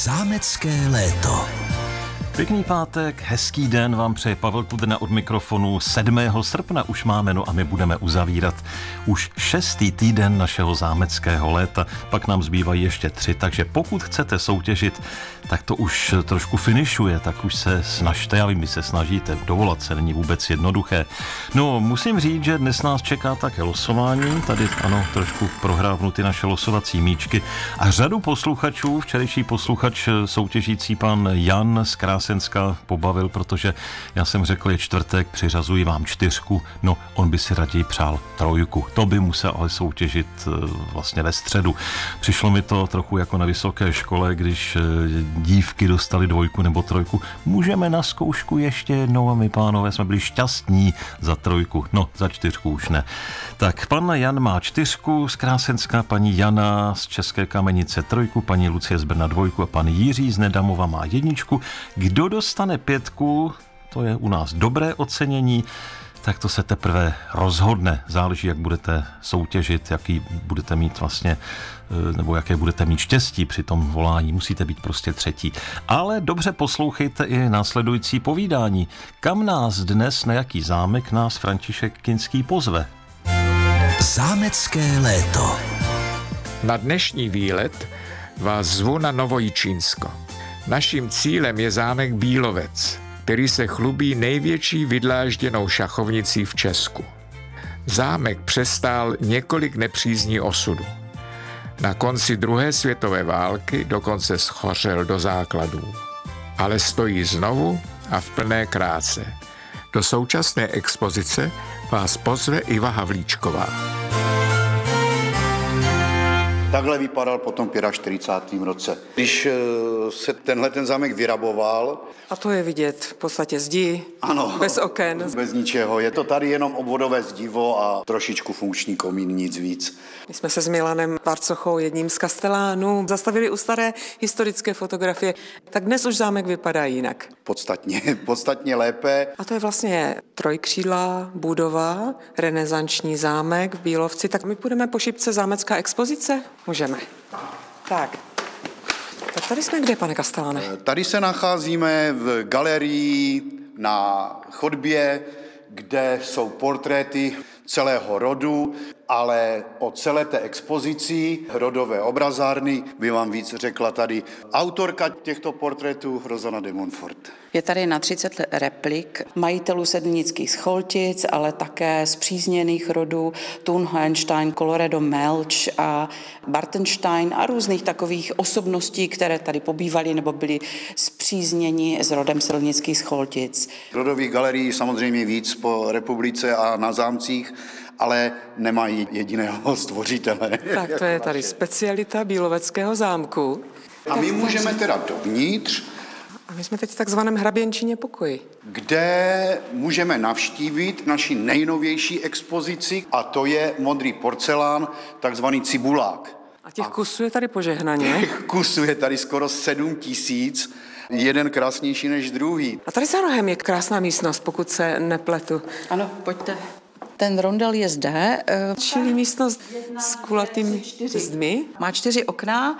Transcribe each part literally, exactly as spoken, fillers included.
Zámecké léto. Pěkný pátek, hezký den vám přeje Pavel Kudrna od mikrofonu. sedmého srpna už máme, no a my budeme uzavírat už šestý týden našeho zámeckého léta. Pak nám zbývají ještě tři, takže pokud chcete soutěžit, tak to už trošku finišuje, tak už se snažte, a vy se snažíte, dovolat se není vůbec jednoduché. No, musím říct, že dnes nás čeká také losování, tady ano, trošku prohrávnu ty naše losovací míčky a řadu posluchačů, včerejší posluchač soutěžící pan Jan z Krásenska pobavil, protože já jsem řekl, je čtvrtek, přiřazuji vám čtyřku, no on by si raději přál trojku, to by musel ale soutěžit vlastně ve středu. Přišlo mi to trochu jako na vysoké škole, když dívky dostali dvojku nebo trojku. Můžeme na zkoušku ještě jednou a my, pánové, jsme byli šťastní za trojku. No, za čtyřku už ne. Tak, pan Jan má čtyřku z Krásenska, paní Jana z České Kamenice trojku, paní Lucie z Brna dvojku a pan Jiří z Nedamova má jedničku. Kdo dostane pětku, to je u nás dobré ocenění, tak to se teprve rozhodne. Záleží, jak budete soutěžit, jaký budete mít vlastně, nebo jaké budete mít štěstí při tom volání. Musíte být prostě třetí. Ale dobře poslouchejte i následující povídání. Kam nás dnes, na jaký zámek nás František Kinský pozve? Zámecké léto. Na dnešní výlet vás zvu na Novojičínsko. Naším cílem je zámek Bílovec, který se chlubí největší vydlážděnou šachovnicí v Česku. Zámek přestál několik nepřízní osudu. Na konci druhé světové války dokonce schořel do základů. Ale stojí znovu a v plné kráse. Do současné expozice vás pozve Iva Havlíčková. Takhle vypadal po tom čtyřicátém pátém roce. Když se tenhle ten zámek vyraboval. A to je vidět v podstatě zdi, ano, bez oken. Bez ničeho. Je to tady jenom obvodové zdivo a trošičku funkční komín, nic víc. My jsme se s Milanem Varcochou, jedním z kastelánů, zastavili u staré historické fotografie. Tak dnes už zámek vypadá jinak. Podstatně, podstatně lépe. A to je vlastně trojkřídlá budova, renesanční zámek v Bílovci. Tak my půjdeme po šipce zámecká expozice? Můžeme. Tak. Tak tady jsme kde, pane Kasteláne? Tady se nacházíme v galerii na chodbě, kde jsou portréty celého rodu, ale o celé té expozici rodové obrazárny by vám víc řekla tady autorka těchto portrétů Rosana de Montfort. Je tady na třicet replik majitelů sedlnických scholtic, ale také spřízněných rodů Thun, Hohenstein, Colloredo, Melch a Bartenstein a různých takových osobností, které tady pobývaly nebo byly spřízněni s rodem sedlnických scholtic. Rodových galerií samozřejmě víc po republice a na zámcích, ale nemají jediného stvořitele. Tak to je tady specialita Bíloveckého zámku. A my můžeme teda dovnitř. A my jsme teď v takzvaném hraběnčině pokoji. Kde můžeme navštívit naši nejnovější expozici a to je modrý porcelán, takzvaný cibulák. A těch kusů je tady požehnaně. Těch kusů je tady skoro sedm tisíc, jeden krásnější než druhý. A tady za rohem je krásná místnost, pokud se nepletu. Ano, pojďte. Ten rondel je zde. Čili místnost s kulatými zdmi. Má čtyři okna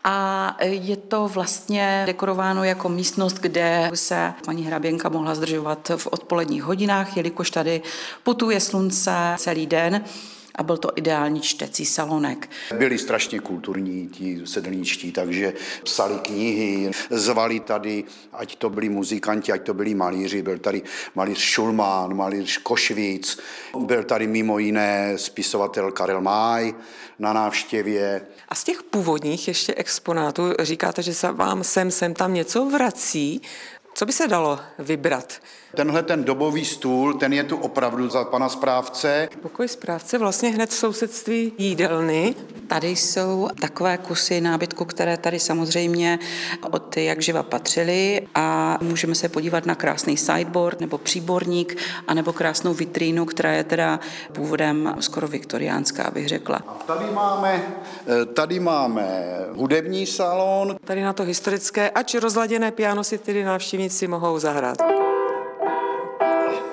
a je to vlastně dekorováno jako místnost, kde se paní hraběnka mohla zdržovat v odpoledních hodinách, jelikož tady putuje slunce celý den. A byl to ideální čtecí salonek. Byli strašně kulturní ti sedlničtí, takže psali knihy, zvali tady, ať to byli muzikanti, ať to byli malíři. Byl tady malíř Šulman, malíř Košvic, byl tady mimo jiné spisovatel Karel Máj na návštěvě. A z těch původních ještě exponátů říkáte, že se vám sem, sem tam něco vrací. Co by se dalo vybrat? Tenhle ten dobový stůl, ten je tu opravdu za pana správce. Pokoj správce vlastně hned v sousedství jídelny. Tady jsou takové kusy nábytku, které tady samozřejmě od jak živa patřily a můžeme se podívat na krásný sideboard nebo příborník a nebo krásnou vitrínu, která je teda původem skoro viktoriánská, abych řekla. A tady máme, tady máme hudební salon. Tady na to historické, ač rozladěné piano si tedy návštěvníci mohou zahrát. Ano.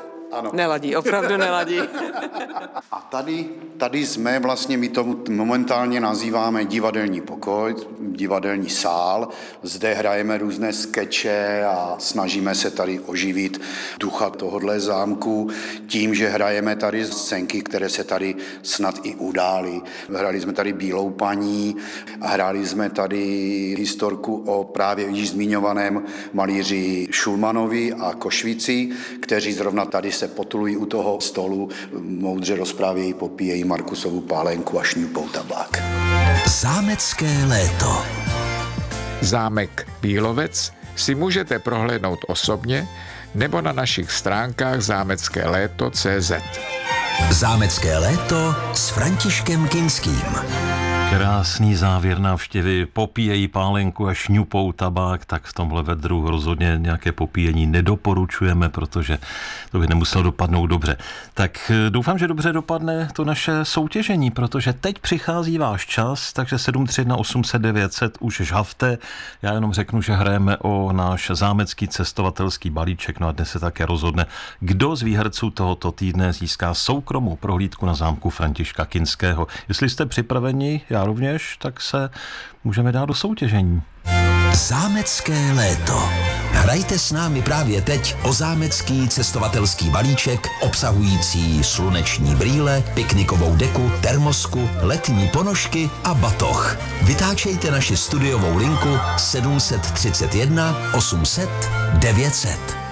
Ano. Neladí, opravdu neladí. A tady, tady jsme vlastně, my tomu momentálně nazýváme divadelní pokoj, divadelní sál. Zde hrajeme různé skeče a snažíme se tady oživit ducha tohodle zámku tím, že hrajeme tady scénky, které se tady snad i udály. Hrali jsme tady Bílou paní a hráli jsme tady historku o právě již zmiňovaném malíři Šulmanovi a Košvici, kteří zrovna tady se potulují u toho stolu, moudře rozprávějí, popíjejí Markusovu pálenku a šňupou tabák. Zámecké léto. Zámek Bílovec si můžete prohlédnout osobně nebo na našich stránkách zámecké léto tečka cé zet. Zámecké léto s Františkem Kinským. Krásný závěr návštěvy, popíjejí pálenku a šňupou tabák, tak v tomhle vedru rozhodně nějaké popíjení nedoporučujeme, protože to by nemuselo dopadnout dobře. Tak doufám, že dobře dopadne to naše soutěžení, protože teď přichází váš čas, takže sedm tři jedna osm set devět set už žhavte. Já jenom řeknu, že hrajeme o náš zámecký cestovatelský balíček, no a dnes se také rozhodne, kdo z výherců tohoto týdne získá soukromou prohlídku na zámku Františka Kinského. Jestli jste připraveni, já rovněž, tak se můžeme dát do soutěžení. Zámecké léto. Hrajte s námi právě teď o zámecký cestovatelský balíček obsahující sluneční brýle, piknikovou deku, termosku, letní ponožky a batoh. Vytáčejte naši studiovou linku sedm tři jedna osm set devět set.